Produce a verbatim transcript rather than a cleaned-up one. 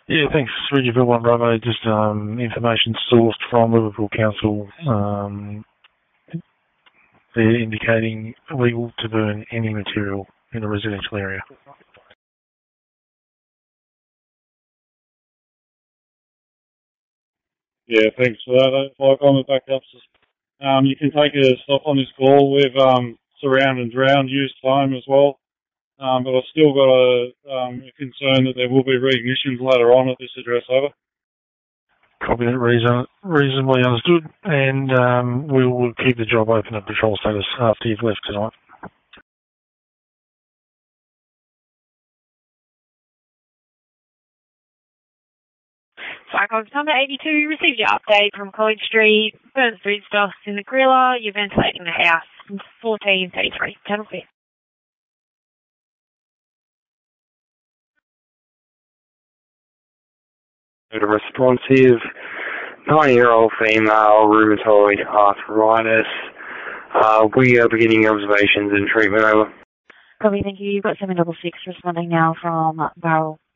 Yeah, thanks, Reggie One Bravo. Just um, information sourced from Liverpool Council. Um, they're indicating illegal to burn any material in a residential area. Yeah, thanks for that. Like on the backups, um, you can take a stop on this call. We've um, surround and drown used time as well. Um, but I've still got a, um, a concern that there will be reignitions later on at this address. Over. Copy that, reason, reasonably understood, and um, we will keep the job open at patrol status after you've left tonight. Cyclones number eighty-two, received your update from College Street, burnt food stuffs in the griller, you're ventilating the house, fourteen thirty-three, Channel fifth. A responsive nine-year-old female, rheumatoid arthritis. Uh, we are beginning observations and treatment. Over. Copy, thank you. You've got seven double six responding now from Barrel